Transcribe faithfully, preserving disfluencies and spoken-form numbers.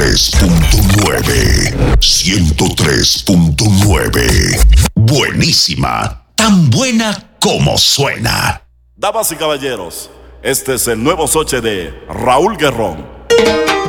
tres punto nueve. ciento tres punto nueve. Buenísima. Tan buena como suena. Damas y caballeros, este es el nuevo Soche de Raúl Guerrón.